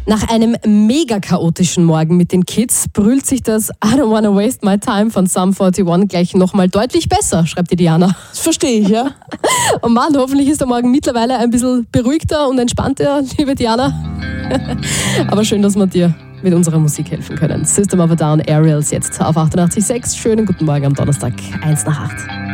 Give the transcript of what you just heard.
Nach einem mega chaotischen Morgen mit den Kids brüllt sich das I don't wanna waste my time von Sum 41 gleich nochmal deutlich besser, schreibt die Diana. Das verstehe ich, ja. Und Mann, hoffentlich ist der Morgen mittlerweile ein bisschen beruhigter und entspannter, liebe Diana. Aber schön, dass wir dir mit unserer Musik helfen können. System of a Down, Aerials jetzt auf 88.6. Schönen guten Morgen am Donnerstag, 1 nach 8.